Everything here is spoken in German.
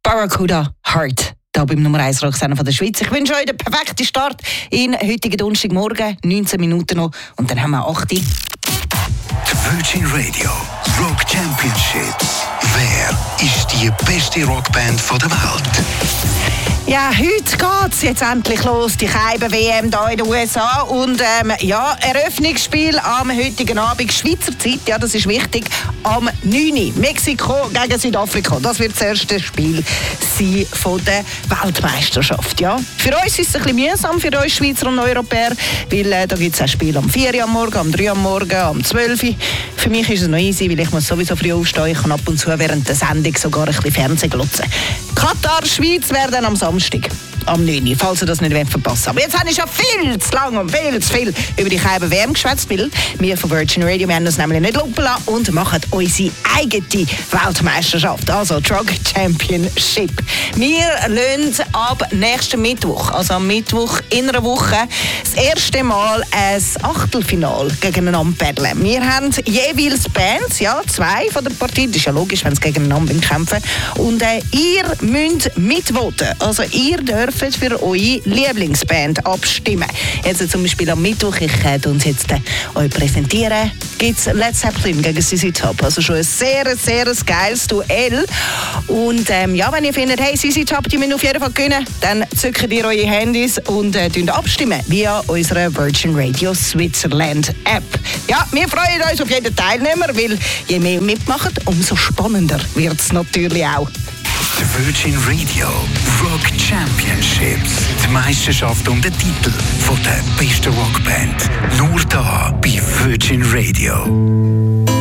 Barracuda Heart. Hier beim Nummer 1 Rocksender von der Schweiz. Ich wünsche euch den perfekten Start in heutigen Donnerstagmorgen. 19 Minuten noch und dann haben wir 8 Uhr. Die Virgin Radio Rock Championship. Wer ist die beste Rockband der Welt? Ja, heute geht's jetzt endlich los, die Scheiben-WM hier in den USA. Und Eröffnungsspiel am heutigen Abend, Schweizer Zeit, ja, das ist wichtig, am 9 Uhr. Mexiko gegen Südafrika. Das wird das erste Spiel sein von der Weltmeisterschaft. Ja. Für uns ist es ein bisschen mühsam, für uns Schweizer und Europäer, weil da gibt es ein Spiel am 4 Uhr am Morgen, am 3 Uhr am Morgen, am 12 Uhr. Für mich ist es noch easy, weil ich muss sowieso früh aufstehen. Ich kann ab und zu während der Sendung sogar ein bisschen Fernsehen glotzen. Katar, Schweiz werden am Samstag. Am 9 Uhr, falls ihr das nicht verpassen wollt. Aber jetzt habe ich schon viel zu lange und viel zu viel über die Scheiben-WM geschwätzt, weil wir von Virgin Radio, wir haben das nämlich nicht lumpen lassen und machen unsere eigene Weltmeisterschaft, also Drug Championship. Wir lassen ab nächsten Mittwoch, also am Mittwoch in einer Woche, das erste Mal ein Achtelfinale gegeneinander battlen. Wir haben jeweils Bands, ja, 2 von der Partie, das ist ja logisch, wenn sie gegeneinander kämpfen. Und ihr müsst mitvoten, also ihr dürft für eure Lieblingsband abstimmen. Jetzt zum Beispiel am Mittwoch, ich uns jetzt euch präsentieren, gibt es Led Zeppelin gegen ZZ Top. Also schon ein sehr geiles Duell. Und wenn ihr findet, hey, ZZ Top, die müssen auf jeden Fall gewinnen, dann zückt ihr eure Handys und abstimmen via unserer Virgin Radio Switzerland App. Ja, wir freuen uns auf jeden Teilnehmer, weil je mehr mitmachen, umso spannender wird es natürlich auch. Die Virgin Radio Rock Championships. Die Meisterschaft um den Titel von der besten Rockband. Nur da bei Virgin Radio.